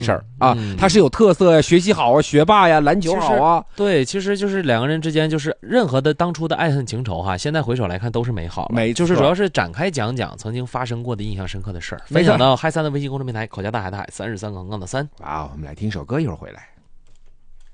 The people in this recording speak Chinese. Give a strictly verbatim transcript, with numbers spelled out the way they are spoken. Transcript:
事儿啊，他是有特色呀，学习好啊，学霸呀，篮球好啊。 对，其实就是两个人之间就是任何的当初的爱恨情仇哈，现在回首来看都是美好了。 没错， 就是主要是展开讲讲曾经发生过的印象深刻的事儿，分享到嗨三的微信公众平台口家大海的海三日三横杠的三。 好，我们来听首歌，一会儿回来。